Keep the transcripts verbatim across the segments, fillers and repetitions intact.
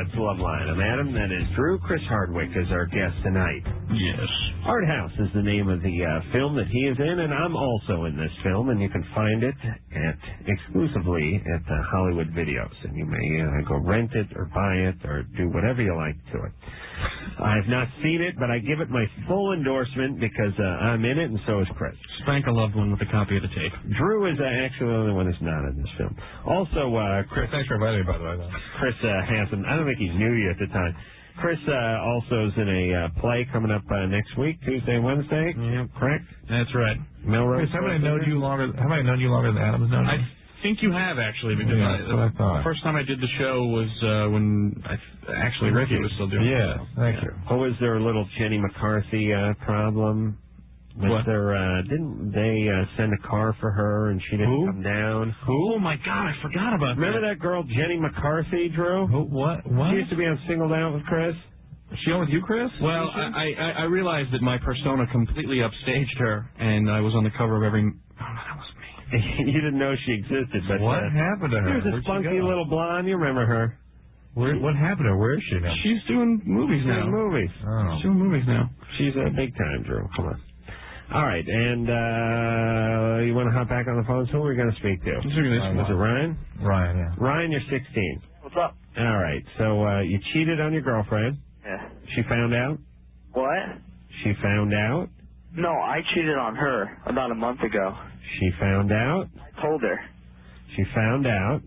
It's Loveline. I'm Adam. That is Drew. Chris Hardwick is our guest tonight. Yes. Art House is the name of the uh, film that he is in, and I'm also in this film, and you can find it at exclusively at uh, Hollywood Videos, and you may uh, go rent it or buy it or do whatever you like to it. I have not seen it, but I give it my full endorsement because uh, I'm in it, and so is Chris. Spank a loved one with a copy of the tape. Drew is uh, actually the only one that's not in this film. Also, uh, Chris... Thanks for inviting me, by the way. Though. Chris uh, Hansen. I don't think he knew you at the time. Chris uh, also is in a uh, play coming up uh, next week, Tuesday and Wednesday. Yep. Correct? That's right. Melrose. Chris, haven't I known you longer? Haven't I known you longer than Adam's known I you? think you have, actually, because Yeah, I, that's what I thought. the first time I did the show was uh, when I actually Ricky was still doing it. Yeah, thank you. Oh, was there a little Jenny McCarthy uh, problem? Was What? there, uh, didn't they uh, send a car for her and she didn't Who? come down? Oh, my God, I forgot about Remember that. that girl, Jenny McCarthy, Drew? Who, what? What? She used to be on Singled Out with Chris. Is she on with you, Chris? Well, I, I, I realized that my persona completely upstaged her, and I was on the cover of every... Oh, no, that was me. You didn't know she existed, but... What uh, happened to her? There's this Where'd she funky go? little blonde. You remember her. Where, what happened to her? Where is she now? She's doing movies now. Doing movies. Oh. She's doing movies now. She's a big time, Drew. Come on. All right, and uh, you want to hop back on the phone? So who are we going to speak to? Let's do this. Was it Ryan? Ryan, yeah. Ryan, you're sixteen. What's up? All right, so uh, you cheated on your girlfriend. Yeah. She found out? What? She found out? No, I cheated on her about a month ago. She found out? I told her. She found out.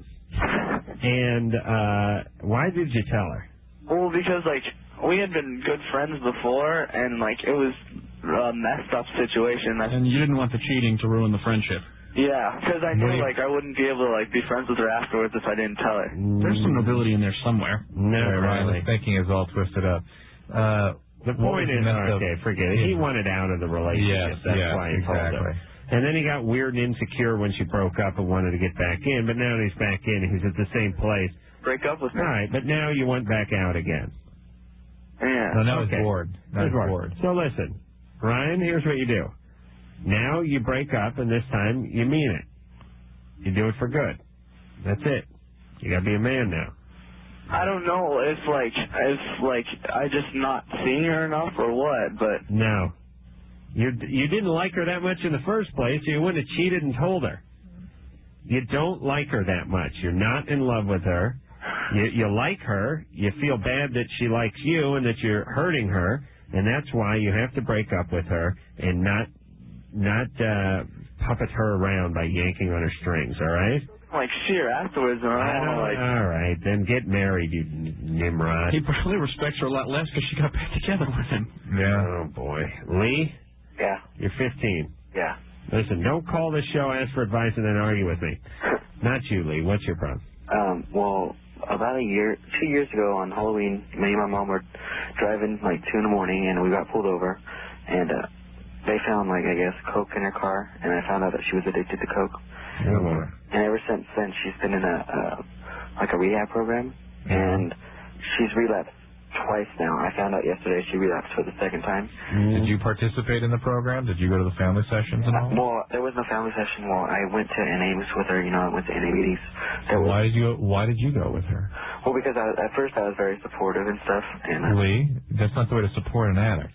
And uh, why did you tell her? Well, because, like, we had been good friends before, and, like, it was a messed up situation. That's, And you didn't want the cheating to ruin the friendship. yeah, because I knew, Wait. like, I wouldn't be able to, like, be friends with her afterwards if I didn't tell her. There's some nobility in there somewhere. No, Yeah, Ryan, really. the thinking is all twisted up. Uh, The what point was is, messed up- okay, forget it. He Yeah. wanted out of the relationship. Yes, That's yes, why he told exactly. her. And then he got weird and insecure when she broke up and wanted to get back in. But now he's back in. He's at the same place. Break up with me. All right, but now you went back out again. Yeah. No, now Okay. he's bored. Now he's He's bored. So listen, Ryan, here's what you do. Now you break up, and this time you mean it. You do it for good. That's it. You got to be a man now. I don't know if, like, if, like, I just not seeing her enough or what, but... No. You you didn't like her that much in the first place, so you wouldn't have cheated and told her. You don't like her that much. You're not in love with her. You, you like her. You feel bad that she likes you and that you're hurting her, and that's why you have to break up with her and not not uh, puppet her around by yanking on her strings, all right? Like, see her afterwards, and I I don't don't, know, like... all right, then get married, you n- Nimrod. He probably respects her a lot less because she got back together with him. Yeah. Oh, boy. Lee, Yeah. you're fifteen. Yeah. Listen, don't call this show, ask for advice, and then argue with me. Not you, Lee. What's your problem? Um, well, about a year, two years ago on Halloween, me and my mom were driving like two in the morning, and we got pulled over, and uh, they found, like, I guess, coke in her car, and I found out that she was addicted to coke. Oh, boy. And ever since then, she's been in a uh, like a rehab program, and she's relapsed twice now. I found out yesterday she relapsed for the second time. Did you participate in the program? Did you go to the family sessions and all? Well, there was no family session. Well, I went to N A's with her. You know, I went to N A meetings. There was, Why did you Why did you go with her? well, because I, at first I was very supportive and stuff, and uh, Lee, that's not the way to support an addict.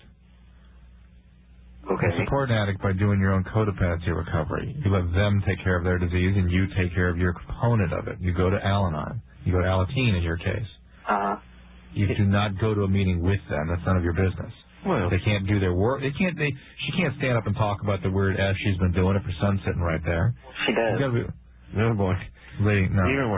okay. You support an addict by doing your own codependency recovery. You let them take care of their disease, and you take care of your component of it. You go to Al-Anon. You go to Alateen in your case. Uh, You do not go to a meeting with them. That's none of your business. Well, They can't do their work. They can't. They. She can't stand up and talk about the weird S she's been doing. If her son's sitting right there. she does. You gotta be, no, boy. Lee, no. Even